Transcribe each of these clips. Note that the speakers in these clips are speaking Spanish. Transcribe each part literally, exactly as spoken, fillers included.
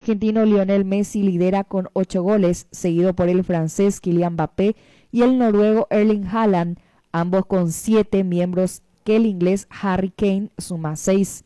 argentino Lionel Messi lidera con ocho goles, seguido por el francés Kylian Mbappé y el noruego Erling Haaland, ambos con siete, miembros que el inglés Harry Kane suma seis.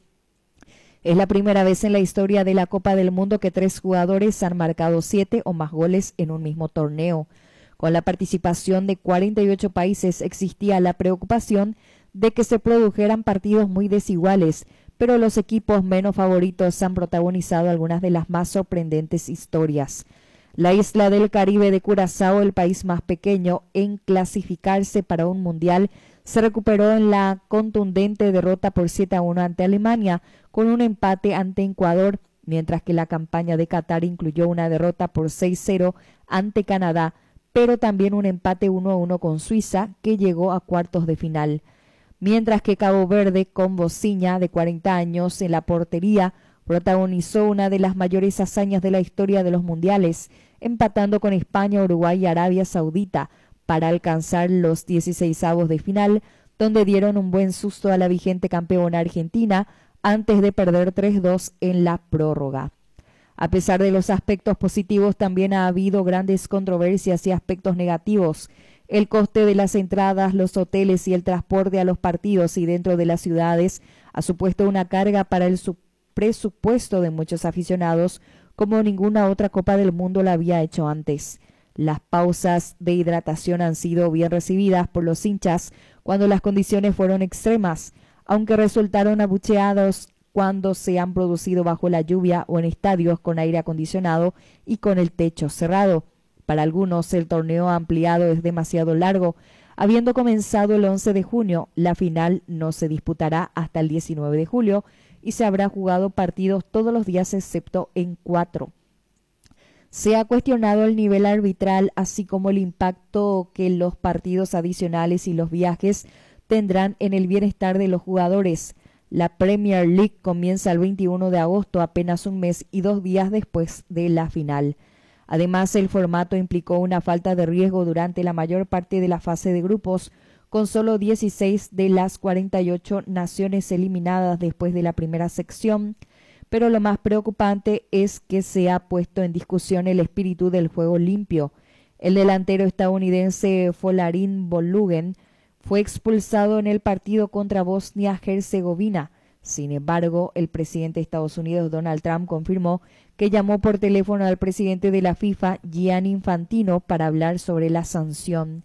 Es la primera vez en la historia de la Copa del Mundo que tres jugadores han marcado siete o más goles en un mismo torneo. Con la participación de cuarenta y ocho países existía la preocupación de que se produjeran partidos muy desiguales, pero los equipos menos favoritos han protagonizado algunas de las más sorprendentes historias. La isla del Caribe de Curazao, el país más pequeño en clasificarse para un mundial, se recuperó en la contundente derrota por siete a uno ante Alemania, con un empate ante Ecuador, mientras que la campaña de Qatar incluyó una derrota por seis cero ante Canadá, pero también un empate uno a uno con Suiza, que llegó a cuartos de final. Mientras que Cabo Verde, con Bociña, de cuarenta años, en la portería, protagonizó una de las mayores hazañas de la historia de los mundiales, empatando con España, Uruguay y Arabia Saudita para alcanzar los dieciseisavos de final, donde dieron un buen susto a la vigente campeona argentina antes de perder tres dos en la prórroga. A pesar de los aspectos positivos, también ha habido grandes controversias y aspectos negativos. El coste de las entradas, los hoteles y el transporte a los partidos y dentro de las ciudades ha supuesto una carga para el presupuesto de muchos aficionados, como ninguna otra Copa del Mundo la había hecho antes. Las pausas de hidratación han sido bien recibidas por los hinchas cuando las condiciones fueron extremas, aunque resultaron abucheados cuando se han producido bajo la lluvia o en estadios con aire acondicionado y con el techo cerrado. Para algunos, el torneo ampliado es demasiado largo. Habiendo comenzado el once de junio, la final no se disputará hasta el diecinueve de julio y se habrá jugado partidos todos los días excepto en cuatro. Se ha cuestionado el nivel arbitral, así como el impacto que los partidos adicionales y los viajes tendrán en el bienestar de los jugadores. La Premier League comienza el veintiuno de agosto, apenas un mes y dos días después de la final. Además, el formato implicó una falta de riesgo durante la mayor parte de la fase de grupos, con solo dieciséis de las cuarenta y ocho naciones eliminadas después de la primera sección, pero lo más preocupante es que se ha puesto en discusión el espíritu del juego limpio. El delantero estadounidense Folarin Balogun fue expulsado en el partido contra Bosnia-Herzegovina. Sin embargo, el presidente de Estados Unidos, Donald Trump, confirmó que llamó por teléfono al presidente de la FIFA, Gianni Infantino, para hablar sobre la sanción.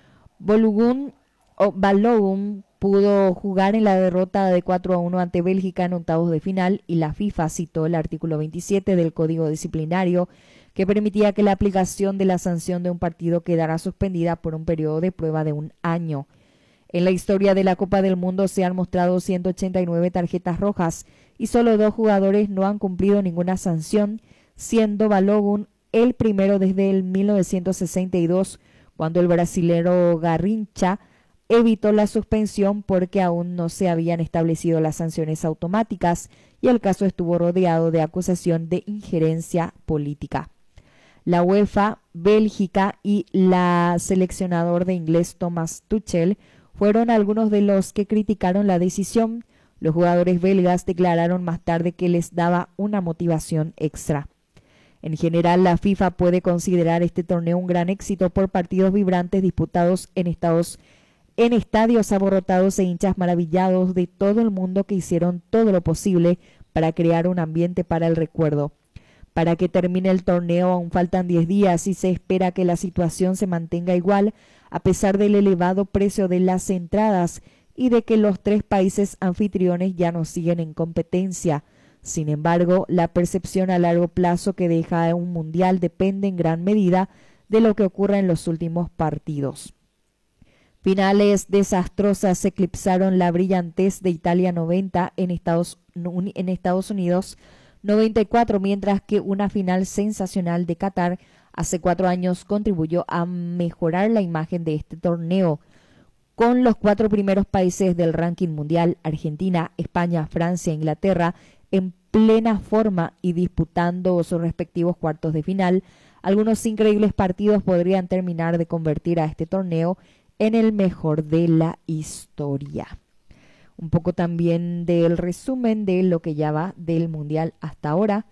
Balogun, o Balogun pudo jugar en la derrota de cuatro a uno ante Bélgica en octavos de final, y la FIFA citó el artículo veintisiete del Código Disciplinario, que permitía que la aplicación de la sanción de un partido quedara suspendida por un periodo de prueba de un año. En la historia de la Copa del Mundo se han mostrado ciento ochenta y nueve tarjetas rojas y solo dos jugadores no han cumplido ninguna sanción, siendo Balogun el primero desde el mil novecientos sesenta y dos, cuando el brasilero Garrincha evitó la suspensión porque aún no se habían establecido las sanciones automáticas y el caso estuvo rodeado de acusación de injerencia política. La UEFA, Bélgica y la seleccionador de inglés Thomas Tuchel fueron algunos de los que criticaron la decisión. Los jugadores belgas declararon más tarde que les daba una motivación extra. En general, la FIFA puede considerar este torneo un gran éxito por partidos vibrantes disputados en Estados en estadios abarrotados e hinchas maravillados de todo el mundo que hicieron todo lo posible para crear un ambiente para el recuerdo. Para que termine el torneo aún faltan diez días y se espera que la situación se mantenga igual a pesar del elevado precio de las entradas y de que los tres países anfitriones ya no siguen en competencia. Sin embargo, la percepción a largo plazo que deja un mundial depende en gran medida de lo que ocurra en los últimos partidos. Finales desastrosas eclipsaron la brillantez de Italia noventa en Estados, en Estados Unidos noventa y cuatro, mientras que una final sensacional de Qatar hace cuatro años contribuyó a mejorar la imagen de este torneo. Con los cuatro primeros países del ranking mundial, Argentina, España, Francia e Inglaterra, en plena forma y disputando sus respectivos cuartos de final, algunos increíbles partidos podrían terminar de convertir a este torneo en el mejor de la historia. Un poco también del resumen de lo que ya va del mundial hasta ahora.